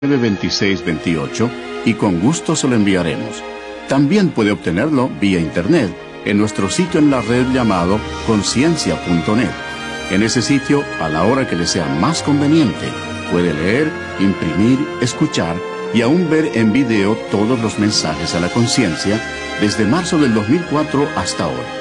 92628 y con gusto se lo enviaremos. También puede obtenerlo vía internet en nuestro sitio en la red llamado conciencia.net. En ese sitio, a la hora que le sea más conveniente, puede leer, imprimir, escuchar y aún ver en video todos los mensajes a la conciencia desde marzo del 2004 hasta ahora.